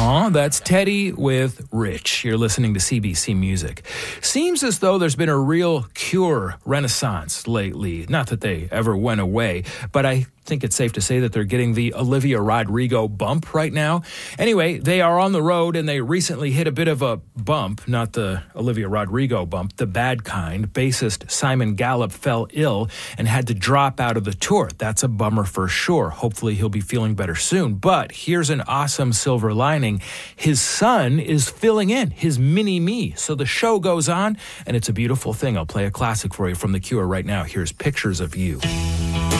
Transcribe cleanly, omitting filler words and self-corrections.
That's Teddy with Rich. You're listening to CBC Music. Seems as though there's been a real Cure renaissance lately. Not that they ever went away, but I think it's safe to say that they're getting the Olivia Rodrigo bump right now. Anyway, they are on the road and they recently hit a bit of a bump, not the Olivia Rodrigo bump, the bad kind. Bassist Simon Gallup fell ill and had to drop out of the tour. That's a bummer for sure. Hopefully he'll be feeling better soon. But here's an awesome silver lining. His son is filling in, his mini-me. So the show goes on and it's a beautiful thing. I'll play a classic for you from The Cure right now. Here's Pictures of You.